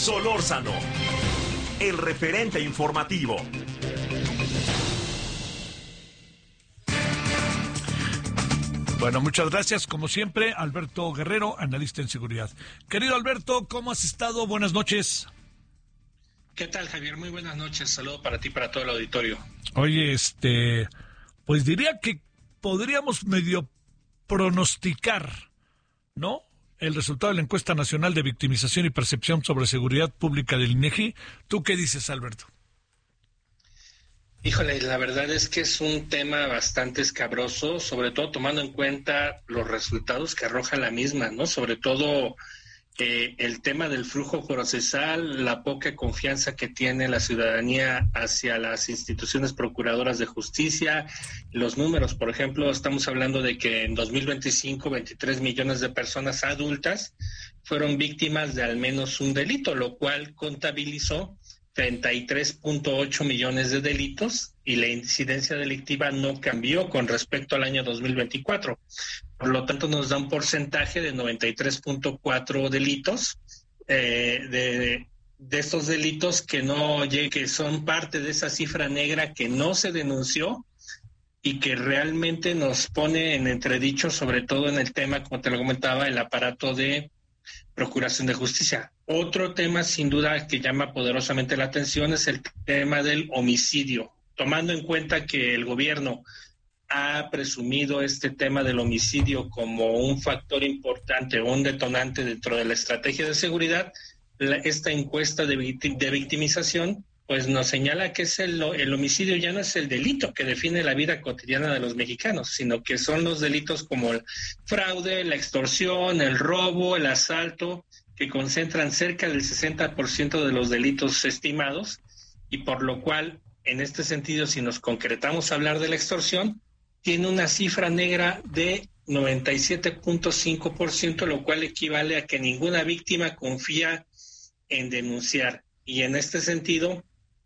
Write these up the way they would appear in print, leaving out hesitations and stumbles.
Solórzano, el referente informativo. Bueno, muchas gracias, como siempre, Alberto Guerrero, analista en seguridad. Querido Alberto, ¿cómo has estado? Buenas noches. ¿Qué tal, Javier? Muy buenas noches. Saludo para ti y para todo el auditorio. Oye, pues diría que podríamos medio pronosticar, ¿no?, el resultado de la encuesta nacional de victimización y percepción sobre seguridad pública del INEGI. ¿Tú qué dices, Alberto? Híjole, la verdad es que es un tema bastante escabroso, sobre todo tomando en cuenta los resultados que arroja la misma, ¿no? Sobre todo el tema del flujo procesal, la poca confianza que tiene la ciudadanía hacia las instituciones procuradoras de justicia, los números, por ejemplo, estamos hablando de que en 2025, 23 millones de personas adultas fueron víctimas de al menos un delito, lo cual contabilizó 33.8 millones de delitos y la incidencia delictiva no cambió con respecto al año 2024. Por lo tanto, nos da un porcentaje de 93.4 delitos, de estos delitos que son parte de esa cifra negra que no se denunció y que realmente nos pone en entredicho, sobre todo en el tema, como te lo comentaba, el aparato de Procuración de Justicia. Otro tema, sin duda, que llama poderosamente la atención es el tema del homicidio. Tomando en cuenta que el gobierno ha presumido este tema del homicidio como un factor importante o un detonante dentro de la estrategia de seguridad, esta encuesta de victimización pues nos señala que el homicidio ya no es el delito que define la vida cotidiana de los mexicanos, sino que son los delitos como el fraude, la extorsión, el robo, el asalto, que concentran cerca del 60% de los delitos estimados, y por lo cual, en este sentido, si nos concretamos a hablar de la extorsión, tiene una cifra negra de 97.5%, lo cual equivale a que ninguna víctima confía en denunciar. Y en este sentido,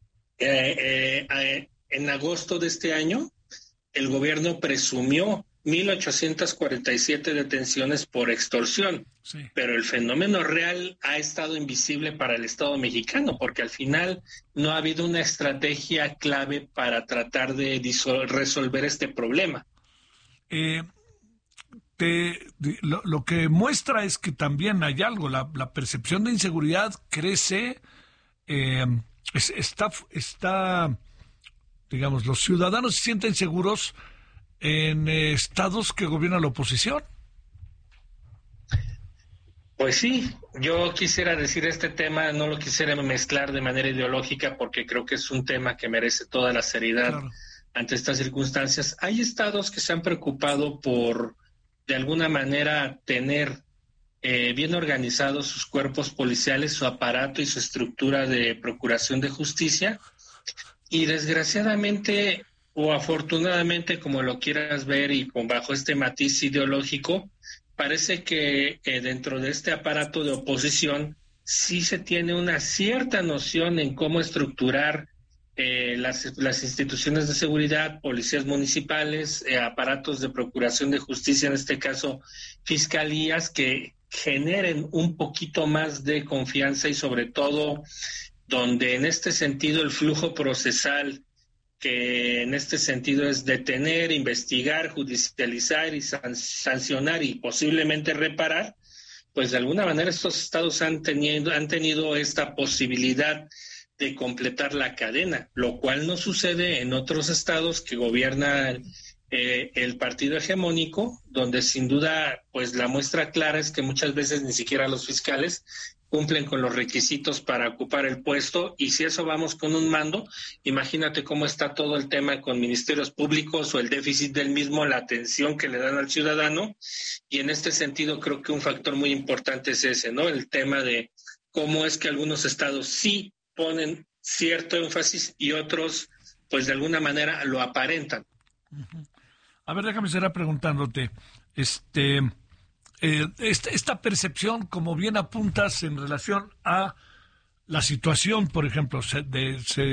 en agosto de este año, el gobierno presumió 1,847 detenciones por extorsión, sí, pero el fenómeno real ha estado invisible para el Estado mexicano, porque al final no ha habido una estrategia clave para tratar de resolver este problema. Lo que muestra es que también hay algo, la percepción de inseguridad crece, digamos, los ciudadanos se sienten seguros en estados que gobierna la oposición. Pues sí, yo quisiera decir este tema, no lo quisiera mezclar de manera ideológica porque creo que es un tema que merece toda la seriedad, claro, ante estas circunstancias. Hay estados que se han preocupado por, de alguna manera, tener bien organizados sus cuerpos policiales, su aparato y su estructura de procuración de justicia, y desgraciadamente o afortunadamente, como lo quieras ver y bajo este matiz ideológico, parece que dentro de este aparato de oposición sí se tiene una cierta noción en cómo estructurar las instituciones de seguridad, policías municipales, aparatos de procuración de justicia, en este caso fiscalías, que generen un poquito más de confianza y sobre todo donde en este sentido el flujo procesal, que en este sentido es detener, investigar, judicializar y sancionar y posiblemente reparar, pues de alguna manera estos estados han tenido esta posibilidad de completar la cadena, lo cual no sucede en otros estados que gobierna el partido hegemónico, donde sin duda pues la muestra clara es que muchas veces ni siquiera los fiscales cumplen con los requisitos para ocupar el puesto, y si eso vamos con un mando, imagínate cómo está todo el tema con ministerios públicos o el déficit del mismo, la atención que le dan al ciudadano, y en este sentido creo que un factor muy importante es ese, ¿no? El tema de cómo es que algunos estados sí ponen cierto énfasis y otros pues de alguna manera lo aparentan. A ver, déjame seguir preguntándote, esta percepción, como bien apuntas, en relación a la situación, por ejemplo,